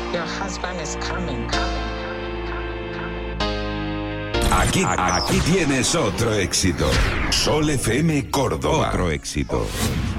Your husband is coming. Aquí tienes otro éxito. Sol FM Córdoba. Otro éxito.